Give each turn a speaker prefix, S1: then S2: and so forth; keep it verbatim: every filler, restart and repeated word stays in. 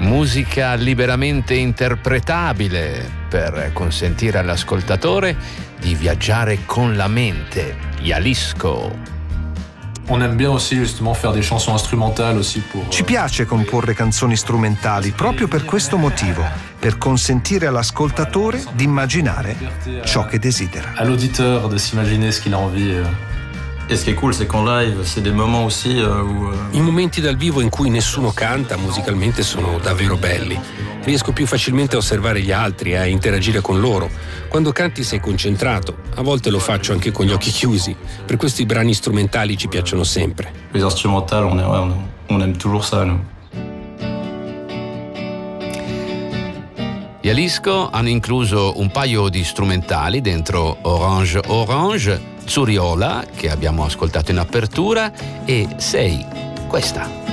S1: Musica liberamente interpretabile per consentire all'ascoltatore di viaggiare con la mente. Jalisco.
S2: On aime bien aussi justement faire des chansons instrumentales aussi pour.
S3: Ci piace comporre canzoni strumentali proprio per questo motivo, per consentire all'ascoltatore di immaginare ciò che desidera.
S2: À l'auditeur de s'imaginer ce qu'il a envie.
S4: Et ce qui est cool, c'est qu'en live, c'est des moments aussi où.
S5: I momenti dal vivo in cui nessuno canta musicalmente sono davvero belli. Riesco più facilmente a osservare gli altri e a interagire con loro. Quando canti sei concentrato, a volte lo faccio anche con gli occhi chiusi. Per questo i brani strumentali ci piacciono sempre.
S2: Les instrumentales, on, est, ouais, on aime toujours ça, nous.
S1: Jalisco hanno incluso un paio di strumentali dentro Orange Orange, Zuriola, che abbiamo ascoltato in apertura, e Sei, questa.